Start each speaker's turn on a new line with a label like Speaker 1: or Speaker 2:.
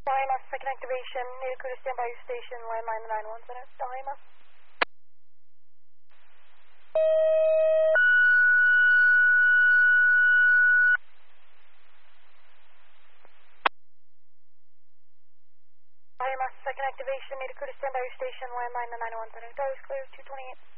Speaker 1: Dimas, second activation. Need a crew to stand by your station. Landline the 911 center. Dimas. Dimas, second activation. Need a crew to stand by your station. Landline the 911 center. Tower's clear. 228.